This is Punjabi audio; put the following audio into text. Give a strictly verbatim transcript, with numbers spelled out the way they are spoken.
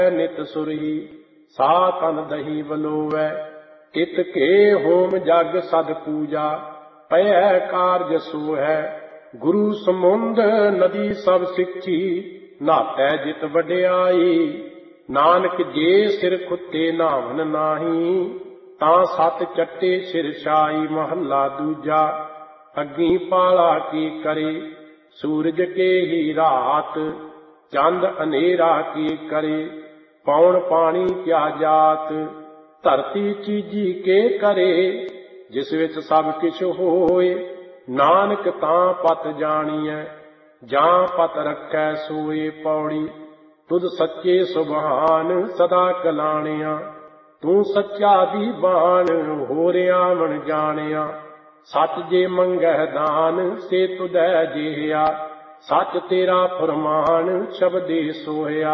ਨਿਤ ਸੁਰਹੀ ਸਾ ਤਨ ਦਹੀ ਵਲੋਵੈ। ਇਤ ਕੇ ਹੋਮ ਜਗ ਸਦ ਪੂਜਾ ਪਇਐ ਕਾਰਜ ਸੋ ਹੈ। ਗੁਰੂ ਸਮੁੰਦ ਨਦੀ ਸਭ ਸਿੱਖੀ ਨਾਤੈ ਜਿਤ ਵਡਿਆਈ। ਨਾਨਕ ਜੇ ਸਿਰ ਖੁੱਤੇ ਨਾਵਨ ਨਾਹੀ ਤਾਂ ਸਤ ਚੱਟੇ ਸਿਰ ਛਾਈ। ਮਹੱਲਾ ਦੂਜਾ। ਅੱਗੀ ਪਾਲਾ ਕੀ ਕਰੇ ਸੂਰਜ ਕੇ ਹੀ ਰਾਤ। ਚੰਦ ਹਨੇਰਾ ਕੀ ਕਰੇ ਪੌਣ ਪਾਣੀ ਕਿਆ ਜਾਤ। ਧਰਤੀ ਚੀਜੀ ਕੇ ਕਰੇ ਜਿਸ ਵਿੱਚ ਸਭ ਕਿਛ ਹੋਏ। ਨਾਨਕ ਤਾਂ ਪਤ ਜਾਣੀਐ ਜਾਂ ਪਤ ਰੱਖੈ ਸੋਏ। ਪੌੜੀ। ਤੁਧ ਸੱਚੇ ਸੁਭਾਨ ਸਦਾ ਕਲਾਣਿਆ। ਤੂੰ ਸੱਚਾ ਦੀ ਬਾਣ ਹੋਰਿਆ ਮਨ ਜਾਣਿਆ। ਸੱਚ ਜੇ ਮੰਗੈ ਦਾਨ ਸੇ ਤੁਧੈ ਜੇਹਿਆ। ਸੱਚ ਤੇਰਾ ਫਰਮਾਨ ਸ਼ਬਦੇ ਸੋਹਿਆ।